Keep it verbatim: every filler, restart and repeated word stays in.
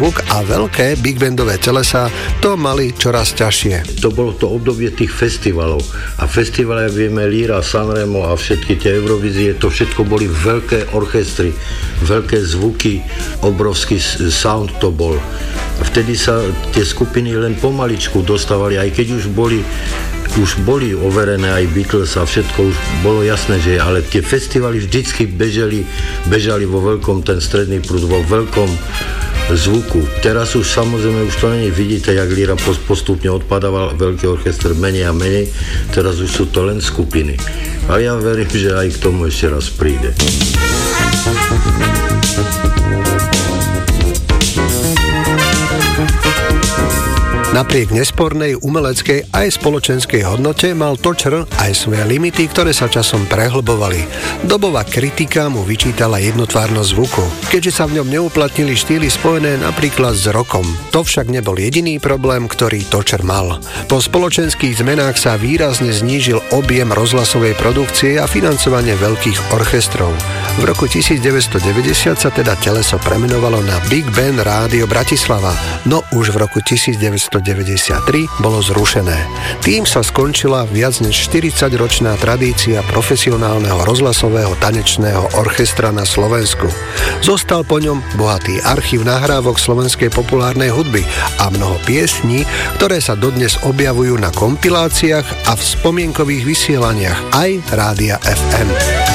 zvuk a veľké big bandové telesá to mali čoraz ťažšie. To bolo to obdobie tých festivalov. A festivaly, jak vieme, Líra, Sanremo a všetky tie Eurovízie, to všetko boli veľké orchestry, veľké zvuky, obrovský sound to bol. A vtedy sa tie skupiny len pomaličku dostávali, aj keď už boli už boli overené aj Beatles a všetko už bolo jasné, že ale tie festivaly vždycky bežali, bežali vo veľkom, ten stredný prúd, vo veľkom zvuku. Teraz už samozrejme už to není, vidíte, jak Líra postupne odpadával, veľký orchester menej a menej, teraz už sú to len skupiny. Ale ja verím, že aj k tomu ešte raz príde. Napriek nespornej umeleckej aj spoločenskej hodnote mal Točer aj svoje limity, ktoré sa časom prehlbovali. Dobová kritika mu vyčítala jednotvárnosť zvuku, keďže sa v ňom neuplatnili štýly spojené napríklad s rockom. To však nebol jediný problém, ktorý Točer mal. Po spoločenských zmenách sa výrazne znížil objem rozhlasovej produkcie a financovanie veľkých orchestrov. V roku devätnásťstodeväťdesiat sa teda teleso premenovalo na Big Band Rádio Bratislava, no už v roku devätnásťstodeväťdesiattri bolo zrušené. Tým sa skončila viac než štyridsaťročná tradícia profesionálneho rozhlasového tanečného orchestra na Slovensku. Zostal po ňom bohatý archív nahrávok slovenskej populárnej hudby a mnoho piesní, ktoré sa dodnes objavujú na kompiláciách a v spomienkových vysielaniach aj Rádia ef em.